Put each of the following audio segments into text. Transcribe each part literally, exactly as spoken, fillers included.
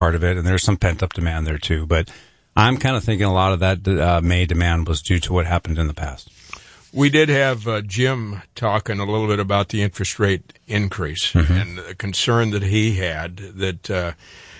part of it, and there's some pent-up demand there too. But I'm kind of thinking a lot of that uh, May demand was due to what happened in the past. We did have uh, Jim talking a little bit about the interest rate increase mm-hmm. and the concern that he had that, uh,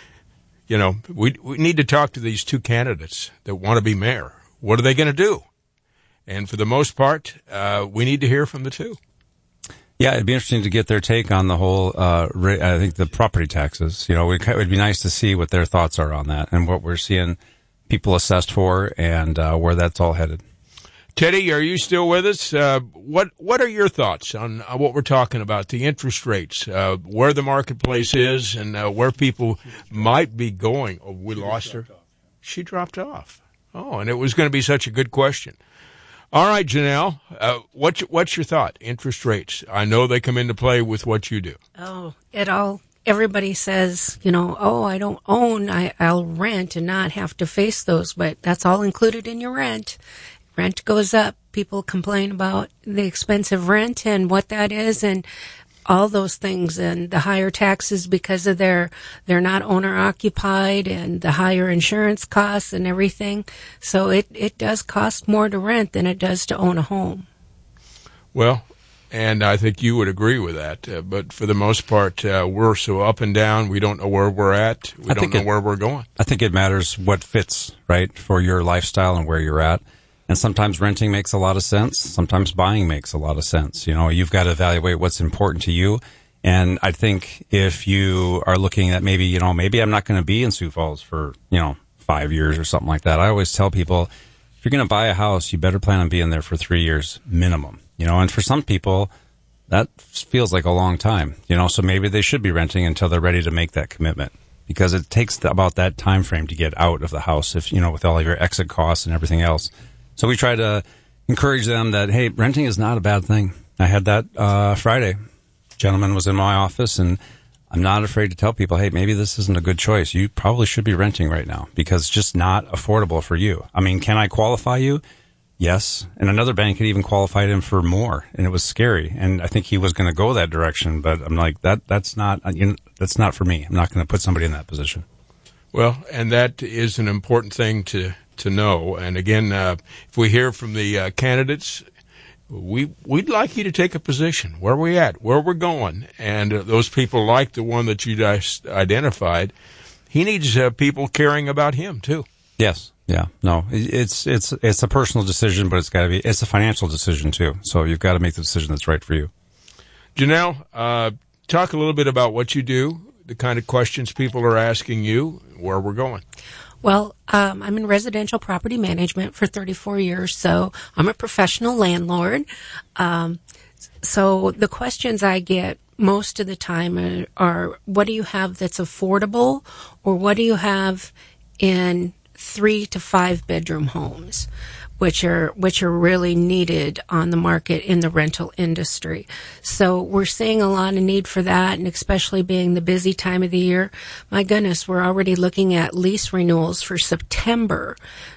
you know, we we need to talk to these two candidates that want to be mayor. What are they going to do? And for the most part, uh, we need to hear from the two. Yeah, it'd be interesting to get their take on the whole, uh, I think the property taxes. You know, it would be nice to see what their thoughts are on that and what we're seeing people assessed for and uh, where that's all headed. Teddy, are you still with us? Uh, what What are your thoughts on uh, what we're talking about, the interest rates, uh, where the marketplace is, and uh, where people might be going? Oh, we lost her. She dropped off. Oh, and it was going to be such a good question. All right, Janelle, uh, what's, what's your thought? Interest rates. I know they come into play with what you do. Oh, it all, everybody says, you know, oh, I don't own, I, I'll rent and not have to face those, but that's all included in your rent. Rent goes up. People complain about the expensive rent and what that is and all those things and the higher taxes because of their, they're not owner occupied and the higher insurance costs and everything. So it, it does cost more to rent than it does to own a home. Well, and I think you would agree with that. Uh, but for the most part, uh, we're so up and down. We don't know where we're at. We I don't know it, where we're going. I think it matters what fits, right, for your lifestyle and where you're at. And sometimes renting makes a lot of sense. Sometimes buying makes a lot of sense. You know, you've got to evaluate what's important to you. And I think if you are looking at maybe, you know, maybe I'm not going to be in Sioux Falls for, you know, five years or something like that. I always tell people, if you're going to buy a house, you better plan on being there for three years minimum. You know, and for some people, that feels like a long time. You know, so maybe they should be renting until they're ready to make that commitment. Because it takes about that time frame to get out of the house, if you know, with all of your exit costs and everything else. So we try to encourage them that, hey, renting is not a bad thing. I had that uh, Friday. A gentleman was in my office, and I'm not afraid to tell people, hey, maybe this isn't a good choice. You probably should be renting right now because it's just not affordable for you. I mean, can I qualify you? Yes. And another bank had even qualified him for more, and it was scary. And I think he was going to go that direction, but I'm like, that that's not you know, that's not for me. I'm not going to put somebody in that position. Well, and that is an important thing to to know. And again, uh, if we hear from the uh, candidates, we, we'd like you to take a position. Where we at? Where we're going? And uh, those people like the one that you guys identified, he needs uh, people caring about him too. Yes. Yeah. No, it's, it's, it's a personal decision, but it's got to be, it's a financial decision too. So you've got to make the decision that's right for you. Janelle, uh, talk a little bit about what you do, the kind of questions people are asking you, where we're going. Well, um, I'm in residential property management for thirty-four years, so I'm a professional landlord. Um, so the questions I get most of the time are, are, what do you have that's affordable, or what do you have in three to five bedroom homes, which are which are really needed on the market in the rental industry. So we're seeing a lot of need for that, and especially being the busy time of the year. My goodness, we're already looking at lease renewals for September.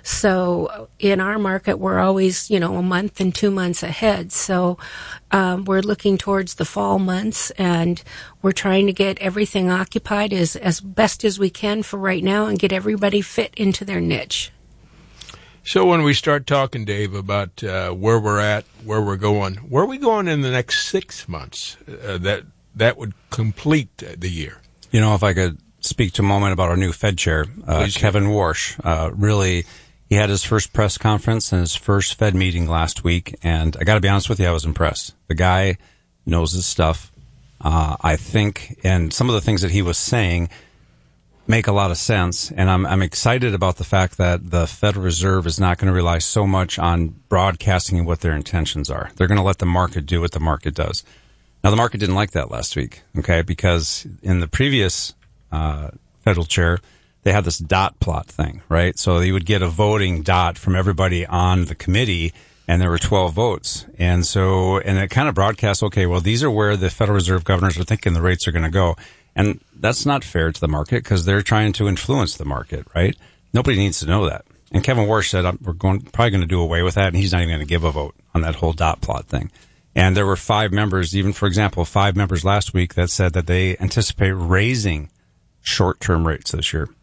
So in our market, we're always, you know, a month and two months ahead. So um, we're looking towards the fall months, and we're trying to get everything occupied as, as best as we can for right now and get everybody fit into their niche. So when we start talking, Dave, about uh, where we're at, where we're going, where are we going in the next six months uh, that that would complete the year? You know, if I could speak to a moment about our new Fed chair, uh, Kevin Warsh, uh, really, he had his first press conference and his first Fed meeting last week, and I got to be honest with you, I was impressed. The guy knows his stuff, uh, I think, and some of the things that he was saying make a lot of sense, and I'm I'm excited about the fact that the Federal Reserve is not going to rely so much on broadcasting what their intentions are. They're going to let the market do what the market does. Now, the market didn't like that last week, okay, because in the previous uh, federal chair, they had this dot plot thing, right? So you would get a voting dot from everybody on the committee, and there were twelve votes. And so, and it kind of broadcasts, okay, well, these are where the Federal Reserve governors are thinking the rates are going to go. And that's not fair to the market because they're trying to influence the market, right? Nobody needs to know that. And Kevin Warsh said, we're going, probably going to do away with that, and he's not even going to give a vote on that whole dot plot thing. And there were five members, even, for example, five members last week that said that they anticipate raising short-term rates this year.